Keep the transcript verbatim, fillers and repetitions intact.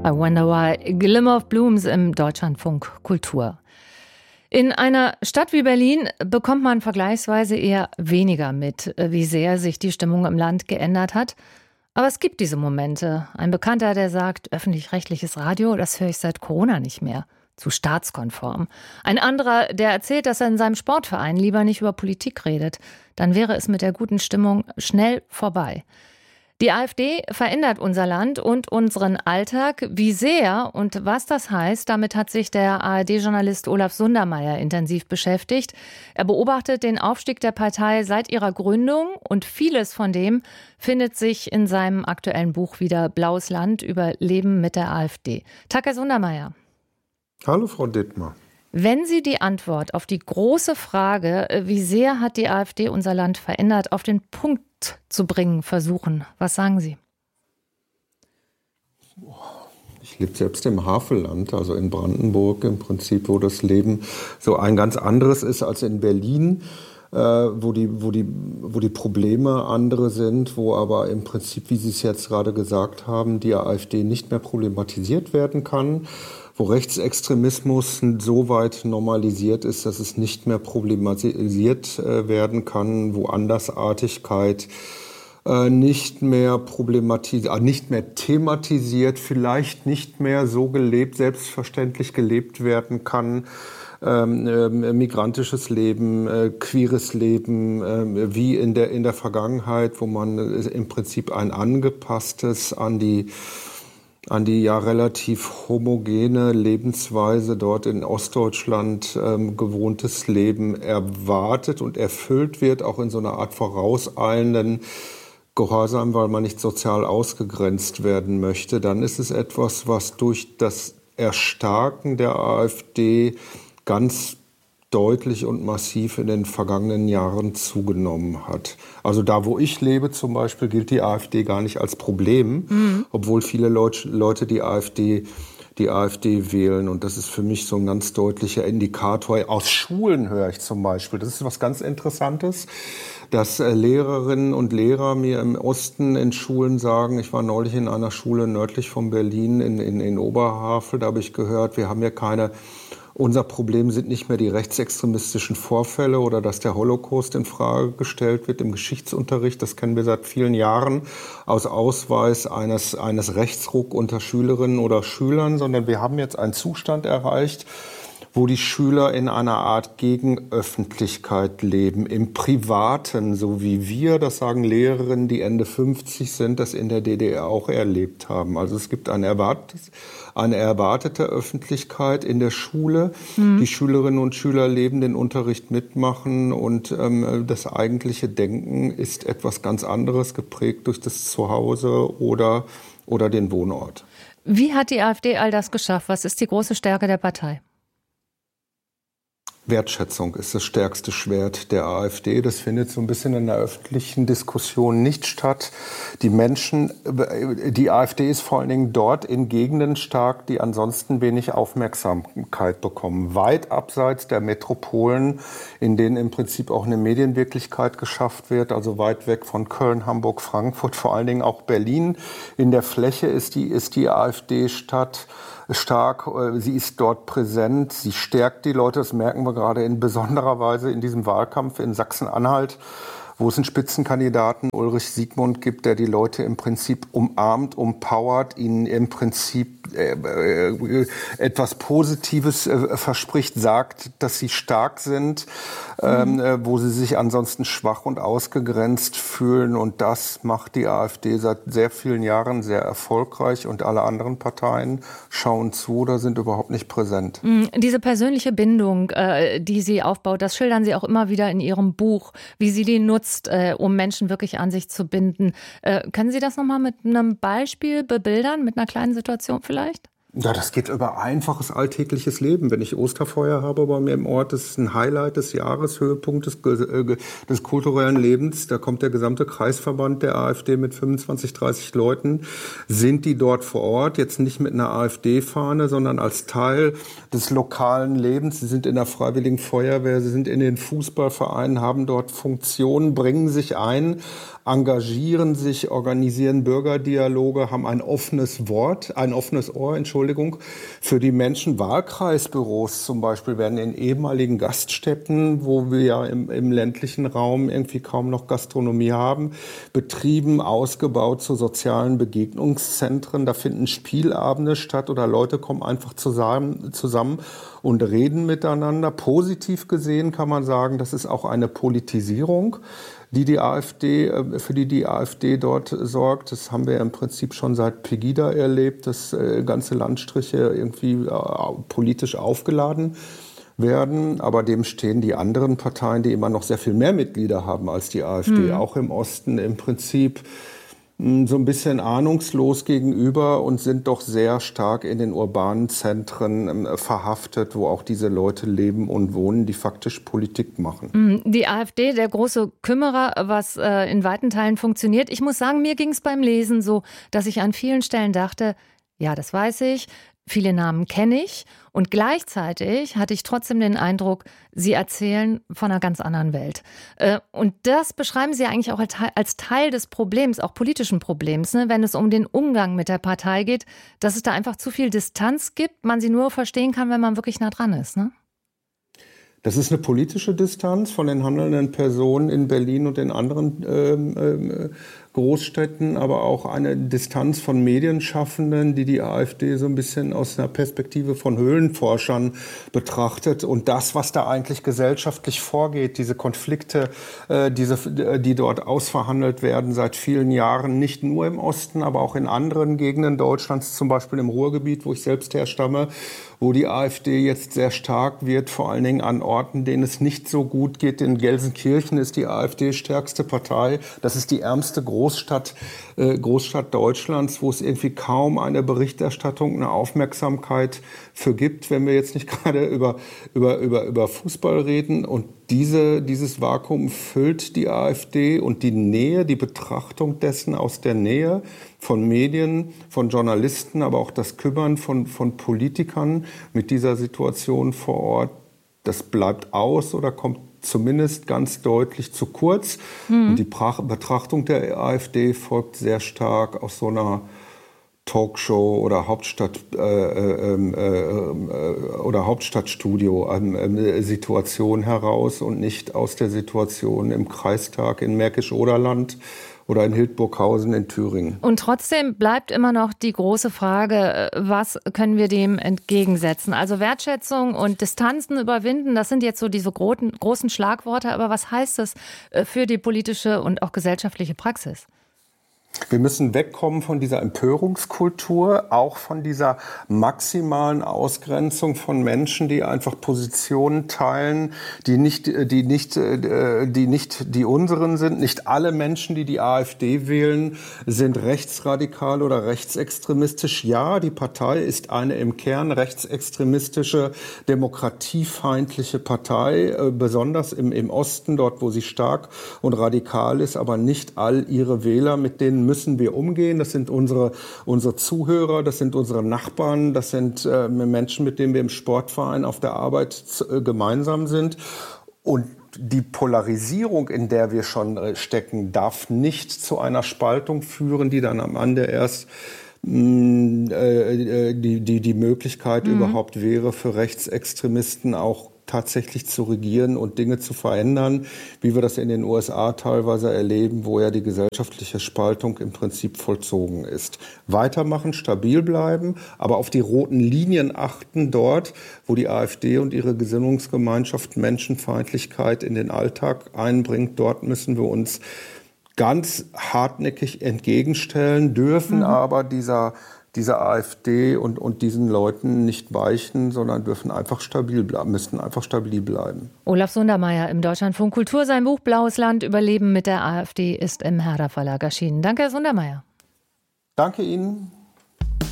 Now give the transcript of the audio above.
I Wonder Why, Glimmer of Blooms im Deutschlandfunk Kultur. In einer Stadt wie Berlin bekommt man vergleichsweise eher weniger mit, wie sehr sich die Stimmung im Land geändert hat. Aber es gibt diese Momente. Ein Bekannter, der sagt, öffentlich-rechtliches Radio, das höre ich seit Corona nicht mehr. Zu staatskonform. Ein anderer, der erzählt, dass er in seinem Sportverein lieber nicht über Politik redet. Dann wäre es mit der guten Stimmung schnell vorbei. Die AfD verändert unser Land und unseren Alltag. Wie sehr und was das heißt, damit hat sich der A R D-Journalist Olaf Sundermeier intensiv beschäftigt. Er beobachtet den Aufstieg der Partei seit ihrer Gründung und vieles von dem findet sich in seinem aktuellen Buch wieder Blaues Land über Leben mit der AfD. Tag, Herr Sundermeier. Hallo, Frau Dittmar. Wenn Sie die Antwort auf die große Frage, wie sehr hat die AfD unser Land verändert, auf den Punkt zu bringen versuchen, was sagen Sie? Ich lebe selbst im Havelland, also in Brandenburg im Prinzip, wo das Leben so ein ganz anderes ist als in Berlin, äh, wo die, wo die, wo die Probleme andere sind, wo aber im Prinzip, wie Sie es jetzt gerade gesagt haben, die AfD nicht mehr problematisiert werden kann, wo Rechtsextremismus so weit normalisiert ist, dass es nicht mehr problematisiert äh, werden kann, wo Andersartigkeit äh, nicht mehr problematisiert, äh, nicht mehr thematisiert, vielleicht nicht mehr so gelebt, selbstverständlich gelebt werden kann. Ähm, äh, migrantisches Leben, äh, queeres Leben, äh, wie in der, in der Vergangenheit, wo man äh, im Prinzip ein angepasstes an die an die ja relativ homogene Lebensweise dort in Ostdeutschland ähm, gewohntes Leben erwartet und erfüllt wird, auch in so einer Art vorauseilenden Gehorsam, weil man nicht sozial ausgegrenzt werden möchte, dann ist es etwas, was durch das Erstarken der AfD ganz deutlich und massiv in den vergangenen Jahren zugenommen hat. Also da, wo ich lebe zum Beispiel, gilt die AfD gar nicht als Problem, mhm. obwohl viele Leut- Leute die AfD, die AfD wählen. Und das ist für mich so ein ganz deutlicher Indikator. Aus Schulen höre ich zum Beispiel, das ist was ganz Interessantes, dass äh, Lehrerinnen und Lehrer mir im Osten in Schulen sagen, ich war neulich in einer Schule nördlich von Berlin in, in, in Oberhavel, da habe ich gehört, wir haben ja keine Unser Problem sind nicht mehr die rechtsextremistischen Vorfälle oder dass der Holocaust in Frage gestellt wird im Geschichtsunterricht. Das kennen wir seit vielen Jahren aus Ausweis eines, eines Rechtsruck unter Schülerinnen oder Schülern, sondern wir haben jetzt einen Zustand erreicht, wo die Schüler in einer Art Gegenöffentlichkeit leben, im Privaten, so wie wir, das sagen Lehrerinnen, die Ende fünfzig sind, das in der D D R auch erlebt haben. Also es gibt ein erwartetes, eine erwartete Öffentlichkeit in der Schule. Mhm. Die Schülerinnen und Schüler leben den Unterricht mitmachen und ähm, das eigentliche Denken ist etwas ganz anderes, geprägt durch das Zuhause oder, oder den Wohnort. Wie hat die AfD all das geschafft? Was ist die große Stärke der Partei? Wertschätzung ist das stärkste Schwert der AfD. Das findet so ein bisschen in der öffentlichen Diskussion nicht statt. Die Menschen, die AfD ist vor allen Dingen dort in Gegenden stark, die ansonsten wenig Aufmerksamkeit bekommen. Weit abseits der Metropolen, in denen im Prinzip auch eine Medienwirklichkeit geschafft wird, also weit weg von Köln, Hamburg, Frankfurt, vor allen Dingen auch Berlin. In der Fläche ist die, ist die AfD-Stadt stark, sie ist dort präsent, sie stärkt die Leute, das merken wir gerade in besonderer Weise in diesem Wahlkampf in Sachsen-Anhalt, wo es einen Spitzenkandidaten Ulrich Siegmund gibt, der die Leute im Prinzip umarmt, umpowert, ihnen im Prinzip äh, äh, etwas Positives äh, verspricht, sagt, dass sie stark sind, mhm. ähm, wo sie sich ansonsten schwach und ausgegrenzt fühlen. Und das macht die AfD seit sehr vielen Jahren sehr erfolgreich. Und alle anderen Parteien schauen zu oder sind überhaupt nicht präsent. Diese persönliche Bindung, äh, die sie aufbaut, das schildern Sie auch immer wieder in Ihrem Buch, wie sie die nutzt, Äh, um Menschen wirklich an sich zu binden. Äh, können Sie das nochmal mit einem Beispiel bebildern, mit einer kleinen Situation vielleicht? Ja, das geht über einfaches alltägliches Leben. Wenn ich Osterfeuer habe bei mir im Ort, das ist ein Highlight des Jahres, Höhepunkt des, äh, des kulturellen Lebens. Da kommt der gesamte Kreisverband der AfD mit fünfundzwanzig, dreißig Leuten. Sind die dort vor Ort, jetzt nicht mit einer AfD-Fahne, sondern als Teil des lokalen Lebens. Sie sind in der Freiwilligen Feuerwehr, sie sind in den Fußballvereinen, haben dort Funktionen, bringen sich ein engagieren sich, organisieren Bürgerdialoge, haben ein offenes Wort, ein offenes Ohr, Entschuldigung, für die Menschen. Wahlkreisbüros zum Beispiel werden in ehemaligen Gaststätten, wo wir ja im, im ländlichen Raum irgendwie kaum noch Gastronomie haben, betrieben, ausgebaut zu sozialen Begegnungszentren. Da finden Spielabende statt oder Leute kommen einfach zusammen, zusammen und reden miteinander. Positiv gesehen kann man sagen, das ist auch eine Politisierung, die die AfD, für die die AfD dort sorgt. Das haben wir im Prinzip schon seit Pegida erlebt, dass ganze Landstriche irgendwie politisch aufgeladen werden. Aber dem stehen die anderen Parteien, die immer noch sehr viel mehr Mitglieder haben als die AfD, mhm. auch im Osten im Prinzip so ein bisschen ahnungslos gegenüber und sind doch sehr stark in den urbanen Zentren verhaftet, wo auch diese Leute leben und wohnen, die faktisch Politik machen. Die AfD, der große Kümmerer, was äh, in weiten Teilen funktioniert. Ich muss sagen, mir ging es beim Lesen so, dass ich an vielen Stellen dachte, ja, das weiß ich, viele Namen kenne ich und gleichzeitig hatte ich trotzdem den Eindruck, sie erzählen von einer ganz anderen Welt. Und das beschreiben Sie eigentlich auch als Teil des Problems, auch politischen Problems, ne? Wenn es um den Umgang mit der Partei geht, dass es da einfach zu viel Distanz gibt, man sie nur verstehen kann, wenn man wirklich nah dran ist, ne? Das ist eine politische Distanz von den handelnden Personen in Berlin und in anderen ähm, ähm, Großstädten, aber auch eine Distanz von Medienschaffenden, die die AfD so ein bisschen aus einer Perspektive von Höhlenforschern betrachtet. Und das, was da eigentlich gesellschaftlich vorgeht, diese Konflikte, äh, diese, die dort ausverhandelt werden seit vielen Jahren, nicht nur im Osten, aber auch in anderen Gegenden Deutschlands, zum Beispiel im Ruhrgebiet, wo ich selbst herstamme, wo die AfD jetzt sehr stark wird, vor allen Dingen an Orten, denen es nicht so gut geht. In Gelsenkirchen ist die AfD stärkste Partei. Das ist die ärmste Großstadt, äh, Großstadt Deutschlands, wo es irgendwie kaum eine Berichterstattung, eine Aufmerksamkeit für gibt, wenn wir jetzt nicht gerade über, über, über, über Fußball reden. Und diese, dieses Vakuum füllt die AfD und die Nähe, die Betrachtung dessen aus der Nähe von Medien, von Journalisten, aber auch das Kümmern von, von Politikern mit dieser Situation vor Ort, das bleibt aus oder kommt zumindest ganz deutlich zu kurz. Mhm. Und die pra- Betrachtung der AfD folgt sehr stark aus so einer Talkshow oder Hauptstadt äh, äh, äh, oder Hauptstadtstudio äh, Situation heraus und nicht aus der Situation im Kreistag in Märkisch-Oderland oder in Hildburghausen in Thüringen. Und trotzdem bleibt immer noch die große Frage, was können wir dem entgegensetzen? Also Wertschätzung und Distanzen überwinden, das sind jetzt so diese großen, großen Schlagworte, aber was heißt das für die politische und auch gesellschaftliche Praxis? Wir müssen wegkommen von dieser Empörungskultur, auch von dieser maximalen Ausgrenzung von Menschen, die einfach Positionen teilen, die nicht, die nicht, die nicht die unseren sind. Nicht alle Menschen, die die AfD wählen, sind rechtsradikal oder rechtsextremistisch. Ja, die Partei ist eine im Kern rechtsextremistische, demokratiefeindliche Partei, besonders im, im Osten, dort, wo sie stark und radikal ist, aber nicht all ihre Wähler, mit denen müssen wir umgehen. Das sind unsere, unsere Zuhörer, das sind unsere Nachbarn, das sind äh, Menschen, mit denen wir im Sportverein auf der Arbeit äh, gemeinsam sind. Und die Polarisierung, in der wir schon äh, stecken, darf nicht zu einer Spaltung führen, die dann am Ende erst mh, äh, die, die, die Möglichkeit mhm. überhaupt wäre, für Rechtsextremisten auch tatsächlich zu regieren und Dinge zu verändern, wie wir das in den U S A teilweise erleben, wo ja die gesellschaftliche Spaltung im Prinzip vollzogen ist. Weitermachen, stabil bleiben, aber auf die roten Linien achten dort, wo die AfD und ihre Gesinnungsgemeinschaft Menschenfeindlichkeit in den Alltag einbringt. Dort müssen wir uns ganz hartnäckig entgegenstellen, dürfen mhm. aber dieser dieser AfD und, und diesen Leuten nicht weichen, sondern dürfen einfach stabil bleiben, müssten einfach stabil bleiben. Olaf Sundermeier im Deutschlandfunk Kultur. Sein Buch Blaues Land, Überleben mit der AfD ist im Herder Verlag erschienen. Danke, Herr Sundermeier. Danke Ihnen.